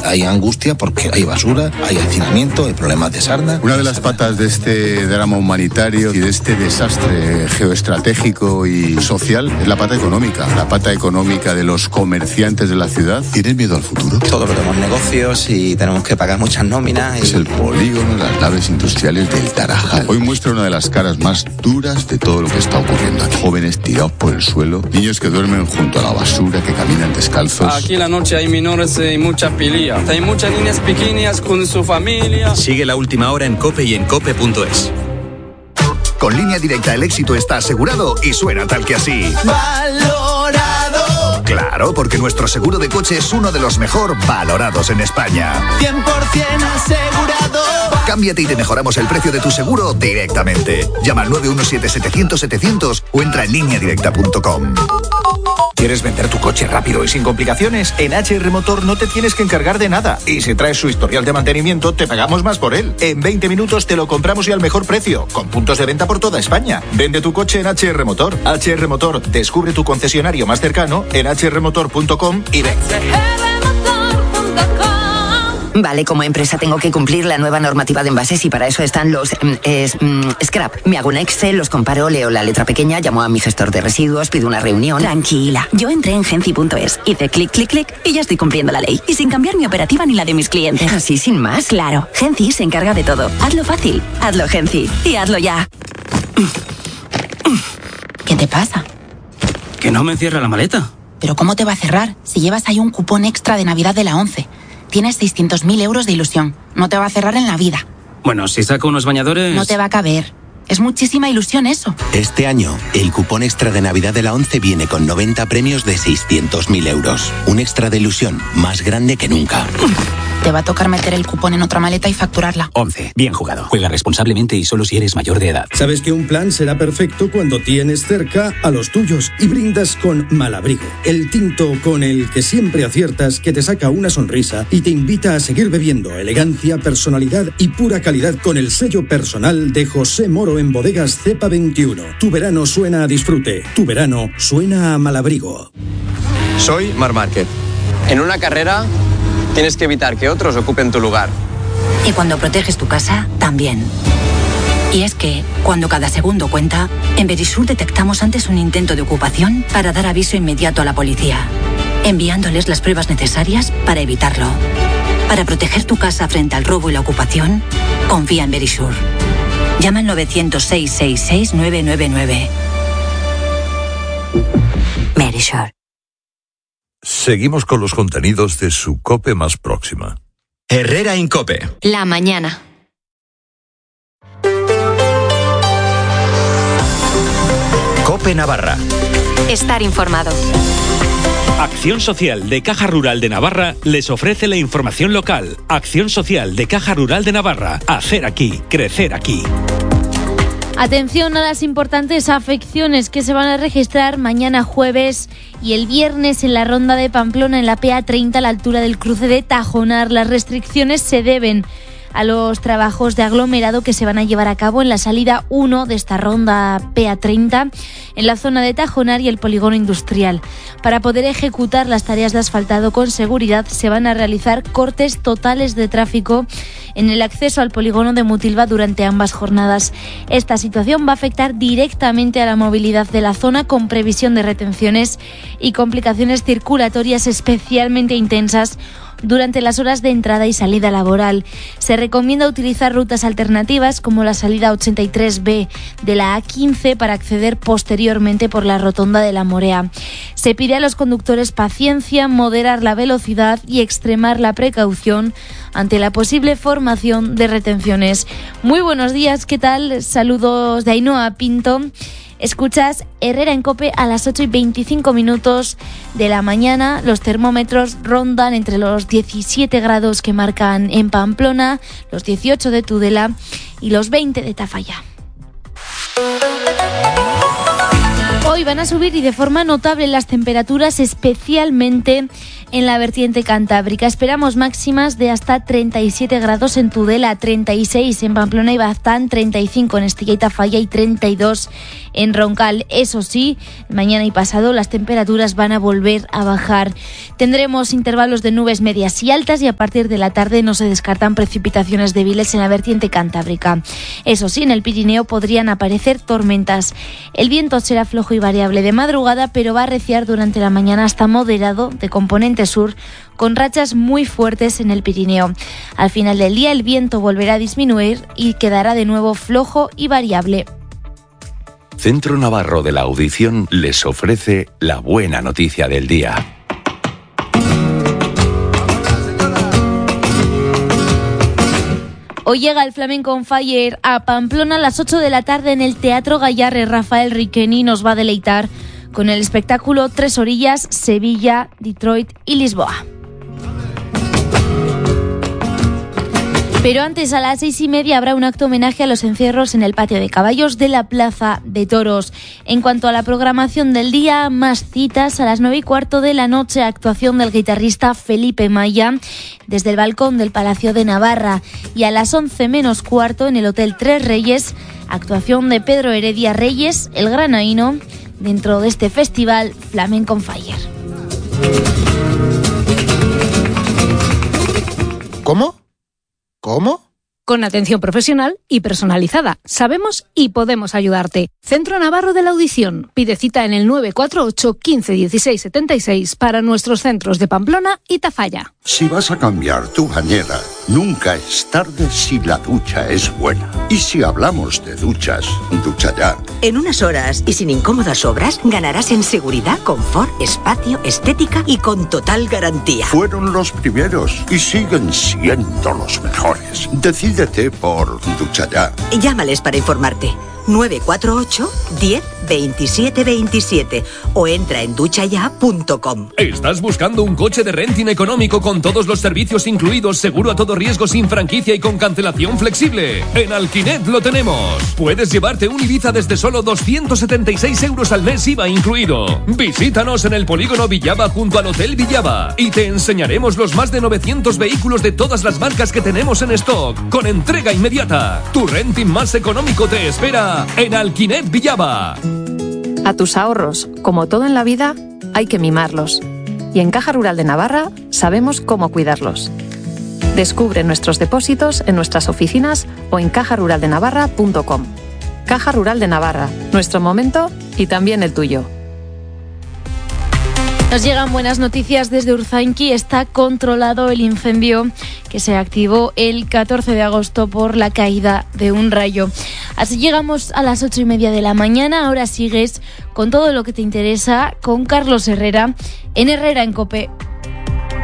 hay angustia porque hay basura, hay hacinamiento, hay problemas de sarna. Una de las patas de este drama humanitario y de este desastre geoestratégico y social es la pata económica de los comerciantes de la ciudad. ¿Tienes miedo al futuro? Todos tenemos negocios y tenemos que pagar muchas nóminas. Es el polígono de las naves industriales del Tarajal. Hoy muestra una de las caras más duras de todo lo que está ocurriendo aquí. Jóvenes tirados por el suelo, niños que duermen junto a la basura, que caminan descalzos. Aquí en la noche hay menores y mucha pilía. Hay muchas niñas pequeñas con su familia. Sigue la última hora en COPE y en COPE.es. Con Línea Directa el éxito está asegurado y suena tal que así. ¡Valorado! Claro, porque nuestro seguro de coche es uno de los mejor valorados en España. 100% asegurado. Cámbiate y te mejoramos el precio de tu seguro directamente. Llama al 917-700-700 o entra en lineadirecta.com. ¿Quieres vender tu coche rápido y sin complicaciones? En HR Motor no te tienes que encargar de nada. Y si traes su historial de mantenimiento, te pagamos más por él. En 20 minutos te lo compramos y al mejor precio, con puntos de venta por toda España. Vende tu coche en HR Motor. HR Motor, descubre tu concesionario más cercano en hrmotor.com y ven. Vale, como empresa tengo que cumplir la nueva normativa de envases y para eso están los scrap. Me hago un Excel, los comparo, leo la letra pequeña, llamo a mi gestor de residuos, pido una reunión. Tranquila, yo entré en Genci.es, hice clic, clic, clic y ya estoy cumpliendo la ley. Y sin cambiar mi operativa ni la de mis clientes. ¿Así sin más? Claro, Genci se encarga de todo. Hazlo fácil, hazlo Genci y hazlo ya. ¿Qué te pasa? Que no me cierra la maleta. ¿Pero cómo te va a cerrar si llevas ahí un cupón extra de Navidad de la 11? Tienes 600.000 euros de ilusión. No te va a cerrar en la vida. Bueno, si saco unos bañadores... No te va a caber. Es muchísima ilusión eso. Este año, el cupón extra de Navidad de la 11 viene con 90 premios de 600.000 euros. Un extra de ilusión más grande que nunca. Te va a tocar meter el cupón en otra maleta y facturarla. 11. Bien jugado. Juega responsablemente y solo si eres mayor de edad. Sabes que un plan será perfecto cuando tienes cerca a los tuyos y brindas con Malabrigo, el tinto con el que siempre aciertas, que te saca una sonrisa y te invita a seguir bebiendo. Elegancia, personalidad y pura calidad con el sello personal de José Moro en Bodegas Cepa 21. Tu verano suena a disfrute. Tu verano suena a Malabrigo. Soy Marc Márquez. En una carrera tienes que evitar que otros ocupen tu lugar. Y cuando proteges tu casa, también. Y es que, cuando cada segundo cuenta, en Verisur detectamos antes un intento de ocupación para dar aviso inmediato a la policía, enviándoles las pruebas necesarias para evitarlo. Para proteger tu casa frente al robo y la ocupación, confía en Verisur. Llama al 900-666-999. Verisur. Seguimos con los contenidos de su COPE más próxima. Herrera en COPE. La mañana. COPE Navarra. Estar informado. Acción Social de Caja Rural de Navarra les ofrece la información local. Acción Social de Caja Rural de Navarra. Hacer aquí, crecer aquí. Atención a las importantes afecciones que se van a registrar mañana jueves y el viernes en la ronda de Pamplona en la PA30 a la altura del cruce de Tajonar. Las restricciones se deben a los trabajos de aglomerado que se van a llevar a cabo en la salida 1 de esta ronda PA30 en la zona de Tajonar y el polígono industrial. Para poder ejecutar las tareas de asfaltado con seguridad se van a realizar cortes totales de tráfico en el acceso al polígono de Mutilva durante ambas jornadas. Esta situación va a afectar directamente a la movilidad de la zona con previsión de retenciones y complicaciones circulatorias especialmente intensas durante las horas de entrada y salida laboral. Se recomienda utilizar rutas alternativas como la salida 83B de la A15 para acceder posteriormente por la rotonda de la Morea. Se pide a los conductores paciencia, moderar la velocidad y extremar la precaución ante la posible formación de retenciones. Muy buenos días, ¿qué tal? Saludos de Ainhoa Pinto. Escuchas Herrera en COPE a las 8:25 de la mañana. Los termómetros rondan entre los 17 grados que marcan en Pamplona, los 18 de Tudela y los 20 de Tafalla. Hoy Hoy van a subir y de forma notable las temperaturas, especialmente en la vertiente cantábrica. Esperamos máximas de hasta 37 grados en Tudela, 36 en Pamplona y Baztán, 35 en Estella y Tafalla y 32 en Roncal. Eso sí, mañana y pasado las temperaturas van a volver a bajar. Tendremos intervalos de nubes medias y altas y a partir de la tarde no se descartan precipitaciones débiles en la vertiente cantábrica. Eso sí, en el Pirineo podrían aparecer tormentas. El viento será flojo y variable de madrugada, pero va a arreciar durante la mañana hasta moderado de componente sur, con rachas muy fuertes en el Pirineo. Al final del día el viento volverá a disminuir y quedará de nuevo flojo y variable. Centro Navarro de la Audición les ofrece la buena noticia del día. Hoy llega el Flamenco on Fire a Pamplona a las 8 de la tarde en el Teatro Gayarre. Rafael Riqueni nos va a deleitar con el espectáculo Tres Orillas, Sevilla, Detroit y Lisboa. Pero antes, a las 6:30, habrá un acto homenaje a los encierros en el patio de caballos de la Plaza de Toros. En cuanto a la programación del día, más citas. A las 9:15 de la noche, actuación del guitarrista Felipe Maya desde el balcón del Palacio de Navarra. Y a las 11:15 en el Hotel Tres Reyes, actuación de Pedro Heredia Reyes, el granaíno, dentro de este festival Flamenco on Fire. ¿Cómo? Con atención profesional y personalizada. Sabemos y podemos ayudarte. Centro Navarro de la Audición. Pide cita en el 948 15 16 76 para nuestros centros de Pamplona y Tafalla. Si vas a cambiar tu bañera, nunca es tarde si la ducha es buena. Y si hablamos de duchas, Ducha Ya. En unas horas y sin incómodas obras, ganarás en seguridad, confort, espacio, estética y con total garantía. Fueron los primeros y siguen siendo los mejores. Decídete por Ducha Ya. Llámales para informarte. 948 10 27 27 o entra en duchaya.com. ¿Estás buscando un coche de renting económico con todos los servicios incluidos, seguro a todo riesgo, sin franquicia y con cancelación flexible? En Alquinet lo tenemos. Puedes llevarte un Ibiza desde solo 276 euros al mes, IVA incluido. Visítanos en el polígono Villaba junto al Hotel Villaba y te enseñaremos los más de 900 vehículos de todas las marcas que tenemos en stock, con entrega inmediata. Tu renting más económico te espera en Alquinet Villaba. A tus ahorros, como todo en la vida, hay que mimarlos. Y en Caja Rural de Navarra sabemos cómo cuidarlos. Descubre nuestros depósitos en nuestras oficinas o en cajaruraldenavarra.com. Caja Rural de Navarra, nuestro momento y también el tuyo. Nos llegan buenas noticias desde Urzainqui. Está controlado el incendio que se activó el 14 de agosto por la caída de un rayo. Así llegamos a las 8:30 de la mañana. Ahora sigues con todo lo que te interesa con Carlos Herrera en Herrera en COPE.